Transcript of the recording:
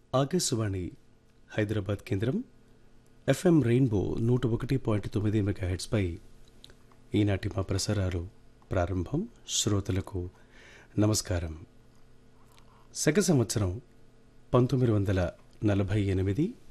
ఆకాశవాణి హైదరాబాద్ కేంద్రం FM rainbow 101.9 మెగాహెర్ట్జ్పై ఈనాటి మా ప్రసారాలు ప్రారంభం. శ్రోతలకు నమస్కారం. శక సంవత్సరం 1948